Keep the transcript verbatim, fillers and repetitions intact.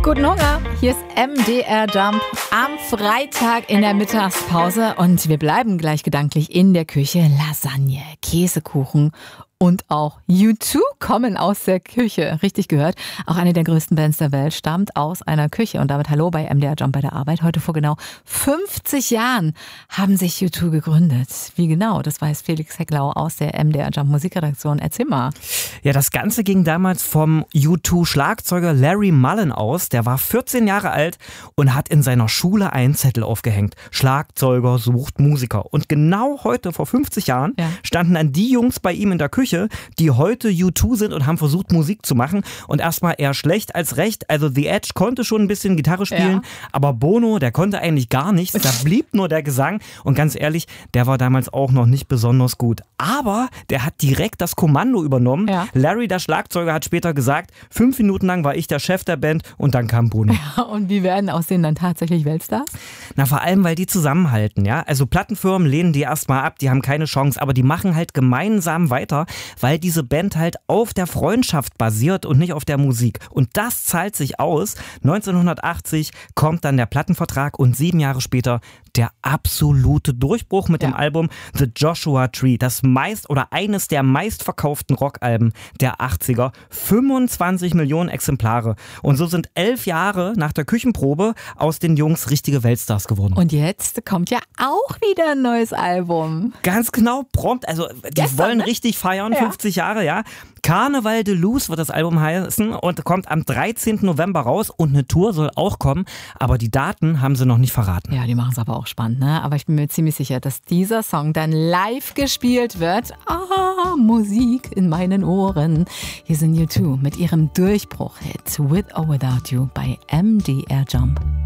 Guten Hunger, hier ist M D R Jump am Freitag in der Mittagspause und wir bleiben gleich gedanklich in der Küche. Lasagne, Käsekuchen und auch U zwei kommen aus der Küche. Richtig gehört. Auch eine der größten Bands der Welt stammt aus einer Küche. Und damit hallo bei M D R Jump bei der Arbeit. Heute vor genau fünfzig Jahren haben sich U zwei gegründet. Wie genau? Das weiß Felix Hecklau aus der M D R Jump Musikredaktion. Erzähl mal. Ja, das Ganze ging damals vom U zwei Schlagzeuger Larry Mullen aus. Der war vierzehn Jahre alt und hat in seiner Schule einen Zettel aufgehängt. Schlagzeuger sucht Musiker. Und genau heute, vor fünfzig Jahren, ja. standen dann die Jungs bei ihm in der Küche, die heute U zwei sind und haben versucht, Musik zu machen. Und erstmal eher schlecht als recht. Also The Edge konnte schon ein bisschen Gitarre spielen, ja. aber Bono, der konnte eigentlich gar nichts. Da blieb nur der Gesang. Und ganz ehrlich, der war damals auch noch nicht besonders gut. Aber der hat direkt das Kommando übernommen. Ja. Larry, der Schlagzeuger, hat später gesagt, fünf Minuten lang war ich der Chef der Band und dann kam Bono. Ja, und wie werden aus denen dann tatsächlich Weltstars? Na, vor allem, weil die zusammenhalten. Ja? Also Plattenfirmen lehnen die erstmal ab, die haben keine Chance, aber die machen halt gemeinsam weiter, weil diese Band halt auf der Freundschaft basiert und nicht auf der Musik. Und das zahlt sich aus. neunzehnhundertachtzig kommt dann der Plattenvertrag und sieben Jahre später der absolute Durchbruch mit ja. dem Album The Joshua Tree. Das meist oder eines der meistverkauften Rockalben der achtziger. fünfundzwanzig Millionen Exemplare. Und so sind elf Jahre nach der Küchenprobe aus den Jungs richtige Weltstars geworden. Und jetzt kommt ja auch wieder ein neues Album. Ganz genau, prompt. Also die Gestern, wollen ne? richtig feiern, ja. fünfzig Jahre, ja. Carnaval de Luz wird das Album heißen und kommt am dreizehnten November raus und eine Tour soll auch kommen, aber die Daten haben sie noch nicht verraten. Ja, die machen es aber auch spannend, ne? Aber ich bin mir ziemlich sicher, dass dieser Song dann live gespielt wird. Ah, Musik in meinen Ohren. Hier sind U zwei mit ihrem Durchbruch-Hit With or Without You bei M D R Jump.